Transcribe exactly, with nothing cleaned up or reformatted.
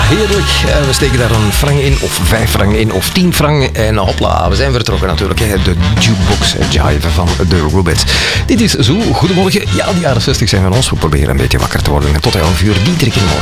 heerlijk. Uh, we steken daar een frank in, of vijf frank in, of tien frank. En hopla, we zijn vertrokken natuurlijk. Hè. De jukebox jive van de Rubets. Dit is Zo, goedemorgen. Ja, de jaren zestig zijn van ons. We proberen een beetje wakker te worden. En tot elf uur, die trek in morgen.